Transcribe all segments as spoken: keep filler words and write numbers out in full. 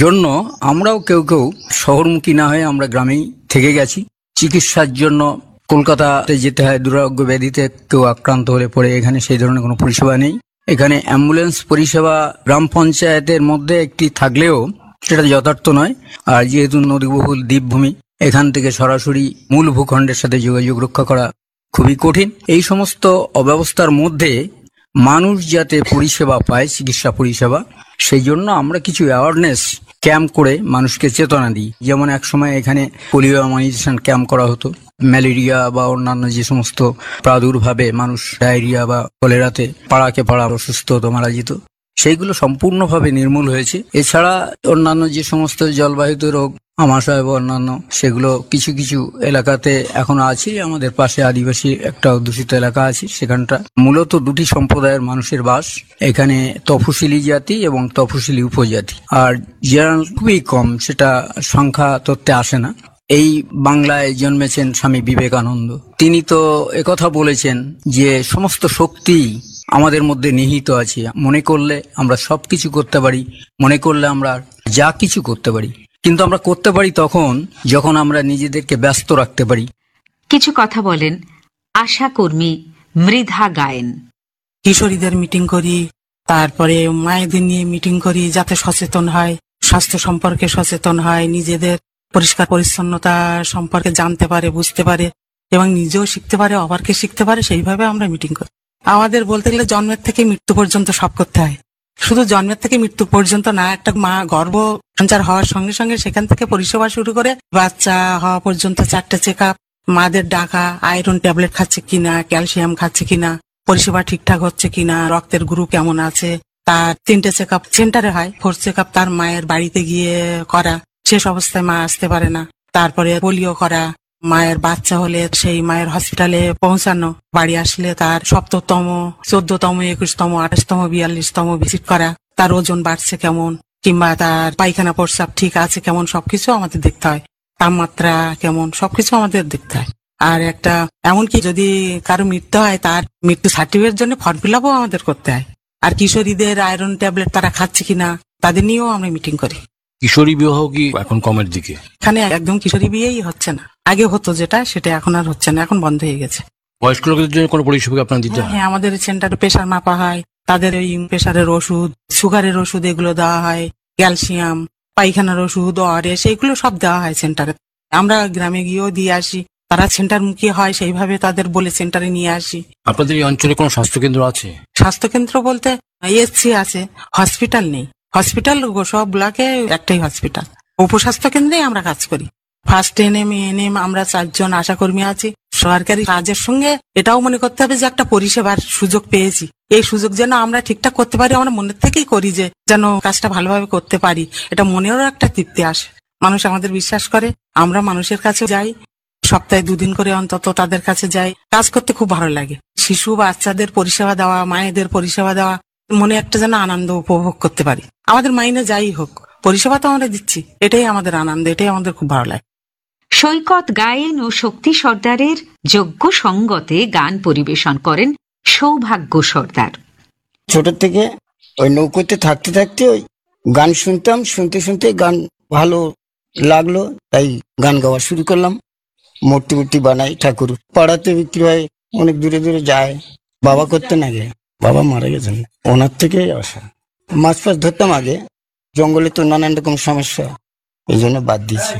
জন্য আমরাও কেউ কেউ শহরমুখী না হয়ে আমরা গ্রামেই থেকে গেছি। চিকিৎসার জন্য কলকাতাতে যেতে হয়, দুরারোগ্য ব্যাধিতে কেউ আক্রান্ত হলে পরে এখানে সেই ধরনের কোনো পরিষেবা নেই। এখানে অ্যাম্বুলেন্স পরিষেবা গ্রাম পঞ্চায়েতের মধ্যে একটি থাকলেও সেটা যথার্থ নয়। আর যেহেতু নদীবহুল দ্বীপভূমি, এখান থেকে সরাসরি মূল ভূখণ্ডের সাথে যোগাযোগ রক্ষা করা খুবই কঠিন। এই সমস্ত অব্যবস্থার মধ্যে মানুষ যাতে পরিষেবা পায়, চিকিৎসা পরিষেবা, সেই জন্য আমরা কিছু অ্যাওয়ারনেস ক্যাম্প করে মানুষকে চেতনা দিই। যেমন এক সময় এখানে পোলিও ইমিউনাইজেশন ক্যাম্প করা হতো। ম্যালেরিয়া বা অন্যান্য যে সমস্ত প্রাদুর্ভাবে মানুষ ডায়রিয়া বা কলেরাতে পাড়াকে পাড়া অসুস্থ হতো, মারা যেত, সেইগুলো সম্পূর্ণভাবে নির্মূল হয়েছে। এছাড়া অন্যান্য যে সমস্ত জলবাহিত রোগ, আমাশয় বা অন্যান্য, সেগুলো কিছু কিছু এলাকাতে এখনো আছে। আমাদের পাশে আদিবাসী একটা অধ্যুষিত এলাকা আছে, সেখানটা মূলত দুটি সম্প্রদায়ের মানুষের বাস। এখানে তফসিলি জাতি এবং তফসিলি উপজাতি, আর জেনারেল খুবই কম, সেটা সংখ্যা তত্ত্বে আসে না। এই বাংলায় জন্মেছেন স্বামী বিবেকানন্দ। তিনি তো একথা বলেছেন যে সমস্ত শক্তি আমাদের মধ্যে নিহিত আছে, মনে করলে আমরা সবকিছু করতে পারি, মনে করলে আমরা যা কিছু করতে পারি। কিন্তু আমরা করতে পারি তখন যখন আমরা নিজেদেরকে ব্যস্ত রাখতে পারি। কিছু কথা বলেন আশা কর্মী মৃধা গায়েন। কিশোরীদের মিটিং করি, তারপরে মায়েদের নিয়ে মিটিং করি, যাতে সচেতন হয়, স্বাস্থ্য সম্পর্কে সচেতন হয়, নিজেদের পরিষ্কার পরিচ্ছন্নতা সম্পর্কে জানতে পারে, বুঝতে পারে এবং নিজেও শিখতে পারে, অপরকে শিখতে পারে। সেইভাবে আমরা মিটিং করি। আমাদের বলতে গেলে জন্মের থেকে মৃত্যু পর্যন্ত সব করতে হয়। শুধু জন্মের থেকে মৃত্যু পর্যন্ত না, একটা মা গর্ভ সঞ্চার হওয়ার সঙ্গে সঙ্গে সেখান থেকে পরিষেবা শুরু করে বাচ্চা হওয়া পর্যন্ত চারটে চেক আপ, মাদের ডাকা, আয়রন ট্যাবলেট খাচ্ছে কিনা, ক্যালসিয়াম খাচ্ছে কিনা, পরিষেবা ঠিকঠাক হচ্ছে কিনা, রক্তের গ্রুপ কেমন আছে, তার তিনটে চেক আপ সেন্টারে হয়। ফোর্থ চেক আপ তার মায়ের বাড়িতে গিয়ে করা, শেষ অবস্থায় মা আসতে পারে না। তারপরে পোলিও করা, মায়ের বাচ্চা হলে সেই মায়ের হসপিটালে পৌঁছানো, বাড়ি আসলে তার সপ্ততম, চোদ্দতম, একুশতম, আঠাশতম, বিয়াল্লিশতম ভিজিট করা, তার ওজন বাড়ছে কেমন, কিংবা তার পায়খানা প্রস্রাব ঠিক আছে কেমন, সবকিছু আমাদের দেখতে হয়। তাপমাত্রা কেমন, সবকিছু আমাদের দেখতে হয়। আর একটা এমনকি যদি কারো মৃত্যু হয়, তার মৃত্যু সার্টিফিকেটের জন্য ফর্ম ফিল আপও আমাদের করতে হয়। আর কিশোরীদের আয়রন ট্যাবলেট তারা খাচ্ছে কিনা, তাদের নিয়েও আমরা মিটিং করি। কিশোরী বিবাহ কি এখন কমের দিকে? এখানে একদম কিশোরী বিয়েই হচ্ছে না। আগে হতো যেটা, সেটা এখন আর হচ্ছে না, এখন বন্ধ হয়ে গেছে। বয়স্ক লোকদের জন্য কোনো পরিষেবা আপনার দিতে হয়? হ্যাঁ, আমাদের সেন্টারে প্রেশার মাপা হয়, তাদের ওই প্রেশারের ওষুধ, সুগারের ওষুধ এগুলো দেওয়া হয়, ক্যালসিয়াম, পায়খানার ওষুধ, ওআরএস, এইগুলো সব দেওয়া হয় সেন্টারে। আমরা গ্রামে গিয়েও দিয়ে আসি, তারা সেন্টার মুখী হয়, সেইভাবে তাদের বলে সেন্টারে নিয়ে আসি। আপনাদের এই অঞ্চলে কোনো স্বাস্থ্যকেন্দ্র আছে? স্বাস্থ্যকেন্দ্র বলতে এসসি আছে, হসপিটাল নেই। হসপিটাল সব ব্লকে একটাই হসপিটাল। উপস্বাস্থ্য কেন্দ্রে আমরা কাজ করি। ফার্স্ট এনএম, এনএম, আমরা চারজন আশাকর্মী আছি। সরকারি কাজের সঙ্গে এটাও মনে করতে হবে যে একটা পরিষেবার সুযোগ পেয়েছি, এই সুযোগ যেন আমরা ঠিকঠাক করতে পারি, আমরা মনের থেকেই করি যে যেন কাজটা ভালোভাবে করতে পারি, এটা মনেরও একটা তৃপ্তি আসে। মানুষ আমাদের বিশ্বাস করে, আমরা মানুষের কাছে যাই, সপ্তাহে দুদিন করে অন্তত তাদের কাছে যাই। কাজ করতে খুব ভালো লাগে। শিশু বাচ্চাদের পরিষেবা দেওয়া, মায়েদের পরিষেবা দেওয়া, মনে একটা যেন আনন্দ উপভোগ করতে পারি। আমাদের মাইনে যাই হোক, পরিষেবা তো আমরা দিচ্ছি, এটাই আমাদের আনন্দ, এটাই আমাদের খুব ভালো লাগে। সৈকত গায়েন ও শক্তি সর্দারের যোগ্য সঙ্গতে গান পরিবেশন করেন সৌভাগ্য সর্দার। ছোট থেকে ওই নৌকোতে থাকতে থাকতে ওই গান শুনতাম, শুনতে শুনতে গান ভালো লাগলো, তাই গান গাওয়া শুরু করলাম। মূর্তি মূর্তি বানাই, ঠাকুর পাড়াতে বিক্রি হয়, অনেক দূরে দূরে যায়। বাবা করতেন আগে, বাবা মারা গেছেন, ওনার থেকেই আসা। মাছ ফাছ ধরতাম আগে, জঙ্গলে তো নানান রকম সমস্যা, এই জন্য বাদ দিয়েছি।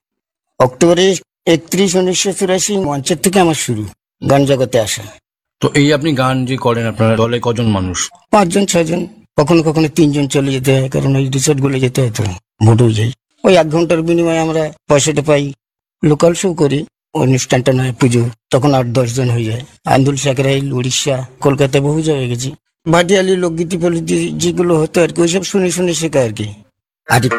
অক্টোবরে একত্রিশ উনিশশো চুরাশি মঞ্চের থেকে আমার শুরু গান জগতে আসা। তো এই আপনি গান যে করেন, আপনার দলে কজন মানুষ? পাঁচজন ছয়জন, কখনো কখনো তিনজন চলে যেতে হয়, কারণ ওই রিসোর্ট গুলো যেতে হয় তো ভোটেও যাই। ওই এক ঘন্টার বিনিময়ে আমরা পয়সাটা পাই। লোকাল শো করি, অনুষ্ঠানটা নয় পুজো, তখন আট দশ জন হয়ে যায়। আন্দুল সাকরাইল, উড়িষ্যা, কলকাতা বহু জায়গায় গেছি। ভাটিয়ালি লোকগীতি ফলিতি যেগুলো হতো আর কি, ওইসব শুনে শুনে শেখা আর কি। আর